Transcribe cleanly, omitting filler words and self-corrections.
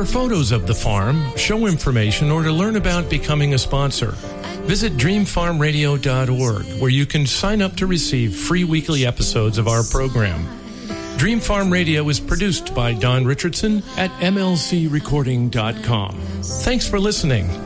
For photos of the farm, show information, or to learn about becoming a sponsor, visit dreamfarmradio.org, where you can sign up to receive free weekly episodes of our program. Dream Farm Radio is produced by Don Richardson at mlcrecording.com. Thanks for listening.